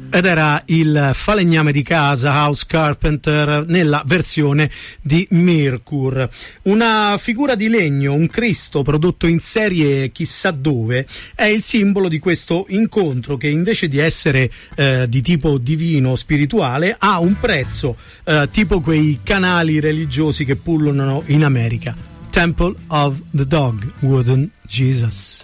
Ed era il falegname di casa House Carpenter nella versione di Mercure. Una figura di legno, un Cristo prodotto in serie chissà dove, è il simbolo di questo incontro che invece di essere di tipo divino, spirituale, ha un prezzo tipo quei canali religiosi che pullulano in America. Temple of the Dog, Wooden Jesus.